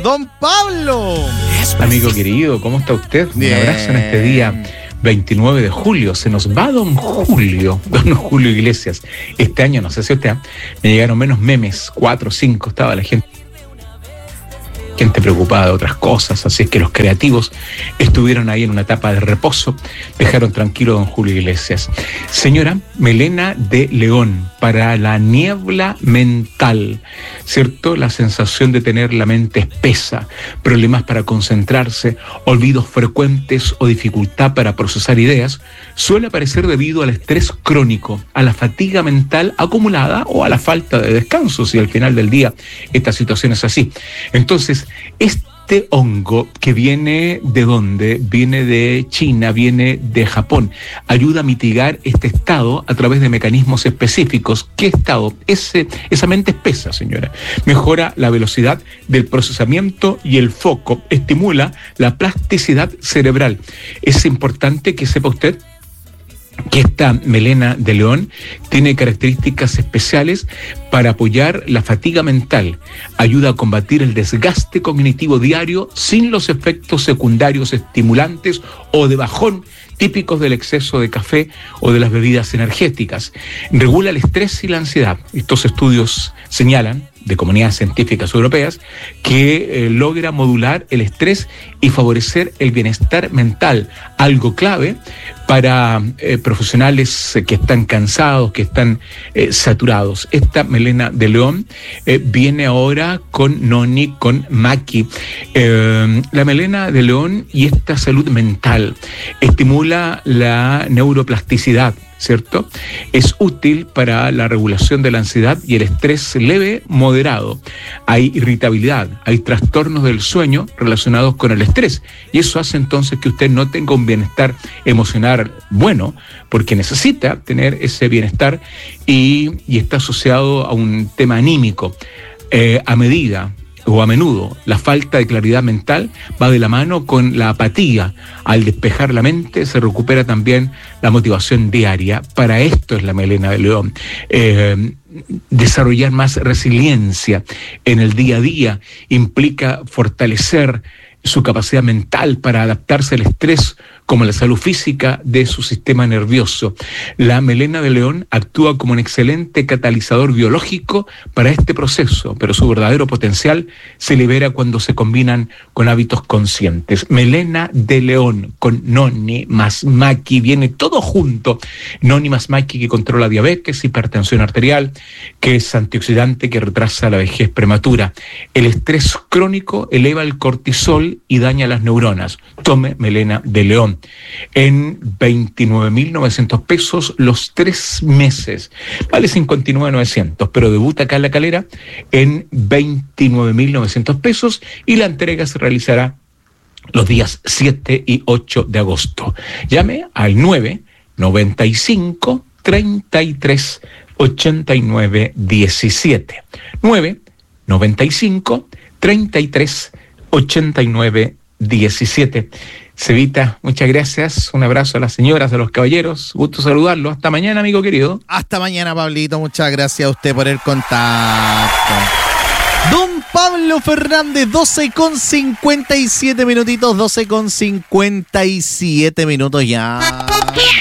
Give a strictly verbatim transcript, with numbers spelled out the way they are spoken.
don Pablo. Amigo querido, ¿cómo está usted? Bien. Un abrazo en este día veintinueve de julio. Se nos va don Julio, don Julio Iglesias. Este año, no sé si usted, me llegaron menos memes, cuatro o cinco, estaba la gente. gente preocupada de otras cosas, así es que los creativos estuvieron ahí en una etapa de reposo, dejaron tranquilo a don Julio Iglesias. Señora, melena de león, para la niebla mental, ¿cierto? La sensación de tener la mente espesa, problemas para concentrarse, olvidos frecuentes o dificultad para procesar ideas, suele aparecer debido al estrés crónico, a la fatiga mental acumulada o a la falta de descanso, si al final del día esta situación es así. Entonces, este hongo que viene ¿de dónde? Viene de China, viene de Japón. Ayuda a mitigar este estado a través de mecanismos específicos. ¿Qué estado? Ese, esa mente espesa, señora. Mejora la velocidad del procesamiento y el foco. Estimula la plasticidad cerebral. Es importante que sepa usted que esta melena de león tiene características especiales para apoyar la fatiga mental, ayuda a combatir el desgaste cognitivo diario sin los efectos secundarios estimulantes o de bajón típicos del exceso de café o de las bebidas energéticas. Regula el estrés y la ansiedad. Estos estudios señalan, de comunidades científicas europeas, que eh, logra modular el estrés y favorecer el bienestar mental, algo clave para eh, profesionales que están cansados, que están eh, saturados. Esta melena de león eh, viene ahora con noni, con maqui. Eh, la melena de león y esta salud mental estimula la neuroplasticidad, ¿cierto? Es útil para la regulación de la ansiedad y el estrés leve moderado. Hay irritabilidad, hay trastornos del sueño relacionados con el estrés y eso hace entonces que usted no tenga un bienestar emocional bueno, porque necesita tener ese bienestar y, y está asociado a un tema anímico. Eh, a medida o a menudo la falta de claridad mental va de la mano con la apatía. Al despejar la mente se recupera también la motivación diaria. Para esto es la melena de león. Eh, desarrollar más resiliencia en el día a día implica fortalecer su capacidad mental para adaptarse al estrés, como la salud física de su sistema nervioso. La melena de león actúa como un excelente catalizador biológico para este proceso, pero su verdadero potencial se libera cuando se combinan con hábitos conscientes. Melena de león con noni más maqui, viene todo junto. Noni más maqui, que controla diabetes, hipertensión arterial, que es antioxidante, que retrasa la vejez prematura. El estrés crónico eleva el cortisol y daña las neuronas. Tome melena de león. En veintinueve mil novecientos pesos los tres meses. Vale cincuenta y nueve mil novecientos, pero debuta acá en La Calera en veintinueve mil novecientos pesos y la entrega se realizará los días siete y ocho de agosto. Llame al nueve noventa y cinco treinta y tres ochenta y nueve diecisiete. nueve noventa y cinco treinta y tres ochenta y nueve diecisiete. Cevita, muchas gracias. Un abrazo a las señoras, a los caballeros. Gusto saludarlo. Hasta mañana, amigo querido. Hasta mañana, Pablito. Muchas gracias a usted por el contacto. Don Pablo Fernández, doce con cincuenta y siete minutitos, doce con cincuenta y siete minutos ya.